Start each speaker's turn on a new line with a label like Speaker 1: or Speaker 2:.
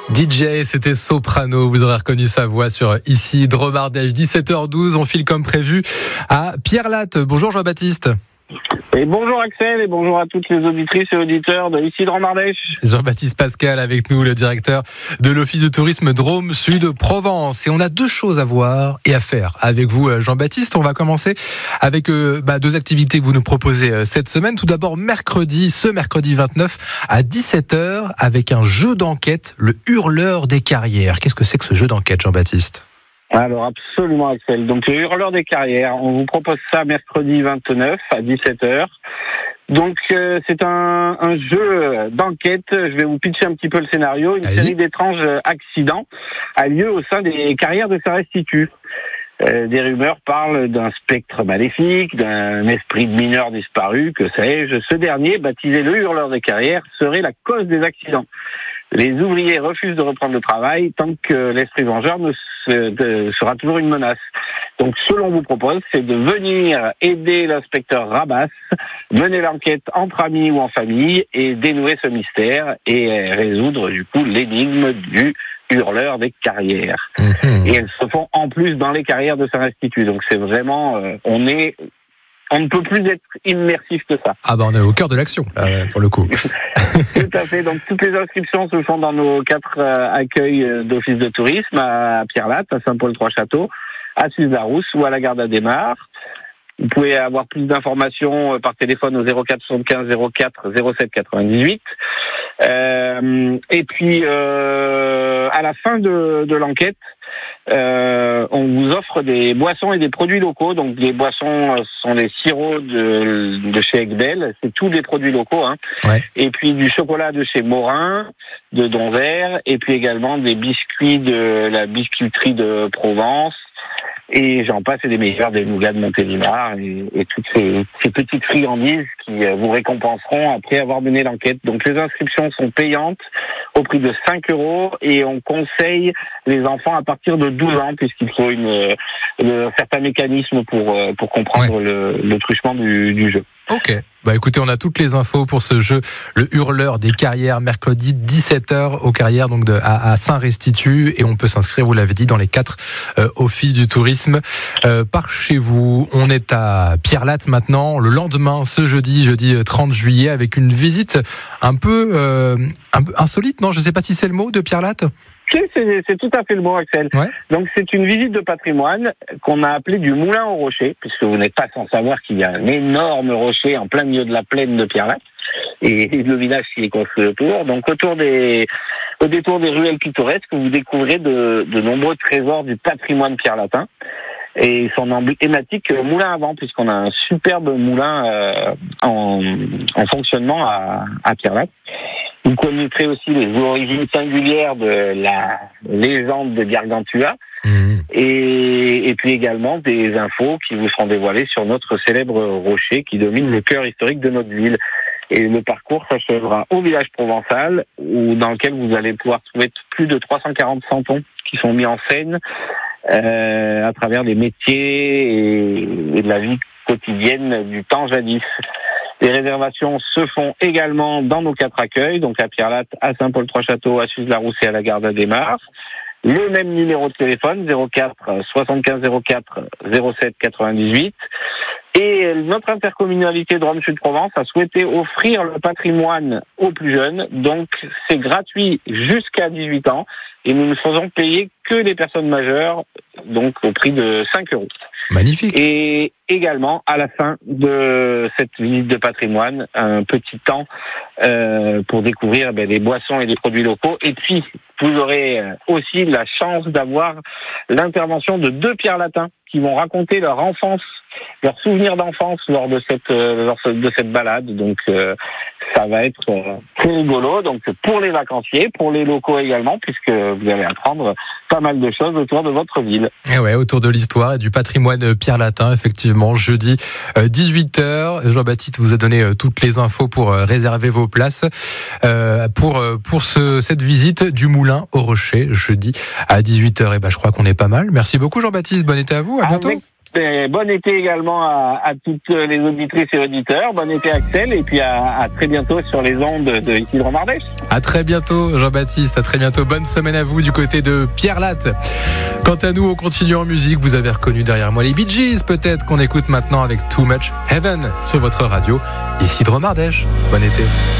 Speaker 1: DJ, c'était Soprano, vous aurez reconnu sa voix sur Ici Dromardèche. 17h12, on file comme prévu à Pierrelatte. Bonjour Jean-Baptiste.
Speaker 2: Et bonjour Axel et bonjour à toutes les auditrices et auditeurs de Ici Dromardèche.
Speaker 1: Jean-Baptiste Pascal avec nous, le directeur de l'Office de tourisme Drôme Sud Provence. Et on a deux choses à voir et à faire avec vous Jean-Baptiste. On va commencer avec deux activités que vous nous proposez cette semaine. Tout d'abord ce mercredi 29 à 17h avec un jeu d'enquête, le hurleur des carrières. Qu'est-ce que c'est que ce jeu d'enquête Jean-Baptiste ?
Speaker 2: Alors absolument Axel, donc le hurleur des carrières, on vous propose ça mercredi 29 à 17h. Donc c'est un jeu d'enquête, je vais vous pitcher un petit peu le scénario. Une série d'étranges accidents a lieu au sein des carrières de Saint-Restitut. Des rumeurs parlent d'un spectre maléfique, d'un esprit de mineur disparu, que sais-je. Ce dernier, baptisé le hurleur des carrières, serait la cause des accidents. Les ouvriers refusent de reprendre le travail tant que l'esprit vengeur sera toujours une menace. Donc, ce que l'on vous propose, c'est de venir aider l'inspecteur Rabas, mener l'enquête entre amis ou en famille et dénouer ce mystère et résoudre, du coup, l'énigme du hurleur des carrières. Et elles se font en plus dans les carrières de Saint-Restitut. Donc, c'est vraiment, on ne peut plus être immersif que ça.
Speaker 1: Ah on est au cœur de l'action, pour le coup.
Speaker 2: Tout à fait. Donc, toutes les inscriptions se font dans nos 4 accueils d'office de tourisme à Pierrelatte, à Saint-Paul-Trois-Châteaux, à Suze-la-Rousse ou à la gare d'Adhémar. Vous pouvez avoir plus d'informations par téléphone au 04 75 04 07 98. Et puis, à la fin de l'enquête, on vous offre des boissons et des produits locaux. Donc, les boissons sont les sirops de chez Ecbel. C'est tous des produits locaux, hein. Ouais. Et puis, du chocolat de chez Morin, de Donvert. Et puis également des biscuits de la biscuiterie de Provence. Et j'en passe, et des meilleurs, des nougats de Montélimar et toutes ces petites friandises qui vous récompenseront après avoir mené l'enquête. Donc les inscriptions sont payantes au prix de 5 € et on conseille les enfants à partir de 12 ans puisqu'il faut certains mécanismes pour comprendre le truchement du jeu.
Speaker 1: Ok. Écoutez, on a toutes les infos pour ce jeu, le hurleur des carrières, mercredi 17h aux carrières donc à Saint-Restitut, et on peut s'inscrire, vous l'avez dit, dans les 4 offices du tourisme par chez vous. On est à Pierrelatte maintenant, le lendemain, ce jeudi 30 juillet, avec une visite un peu insolite, non ? Je ne sais pas si c'est le mot de Pierrelatte.
Speaker 2: C'est tout à fait le mot, Axel. Ouais. Donc, c'est une visite de patrimoine qu'on a appelée du Moulin au Rocher, puisque vous n'êtes pas sans savoir qu'il y a un énorme rocher en plein milieu de la plaine de Pierrelatte et le village qui est construit autour. Donc, au détour des ruelles pittoresques, vous découvrez de nombreux trésors du patrimoine pierrelatin. Et son emblématique moulin à vent, puisqu'on a un superbe moulin en fonctionnement à Pierrelatte. Vous connaîtrez aussi les origines singulières de la légende de Gargantua. Et puis également des infos qui vous seront dévoilées sur notre célèbre rocher qui domine le cœur historique de notre ville. Et le parcours s'achèvera au village provençal, dans lequel vous allez pouvoir trouver plus de 340 santons qui sont mis en scène à travers les métiers et de la vie quotidienne du temps jadis. Les réservations se font également dans nos 4 accueils, donc à Pierrelatte, à Saint-Paul-Trois-Châteaux, à Suze-la-Rousse et à la gare d'Adhémar. Le même numéro de téléphone, 04 75 04 07 98. Et notre intercommunalité Drôme Sud Provence a souhaité offrir le patrimoine aux plus jeunes. Donc, c'est gratuit jusqu'à 18 ans. Et nous ne faisons payer que les personnes majeures, donc au prix de 5 €.
Speaker 1: Magnifique.
Speaker 2: Et également, à la fin de cette visite de patrimoine, un petit temps pour découvrir les boissons et les produits locaux. Et puis, vous aurez aussi la chance d'avoir l'intervention de 2 Pierrelatins qui vont raconter leur enfance, leurs souvenirs d'enfance lors de cette balade. Donc, ça va être très rigolo. Donc, pour les vacanciers, pour les locaux également, puisque vous allez apprendre pas mal de choses autour de votre ville. Et
Speaker 1: ouais, autour de l'histoire et du patrimoine pierrelatin, effectivement, jeudi 18h. Jean-Baptiste vous a donné toutes les infos pour réserver vos places pour cette visite du Moulin au Rocher, jeudi à 18h. Et je crois qu'on est pas mal. Merci beaucoup Jean-Baptiste, bon été à vous, à bientôt.
Speaker 2: Bon été également à toutes les auditrices et auditeurs. Bon été Axel, et puis à très bientôt sur les ondes de Isidro Mardèche.
Speaker 1: À très bientôt Jean-Baptiste, à très bientôt. Bonne semaine à vous du côté de Pierre Latte. Quant à nous, on continue en musique. Vous avez reconnu derrière moi les Bee Gees, peut-être qu'on écoute maintenant avec Too Much Heaven sur votre radio. Isidro Mardèche. Bon été.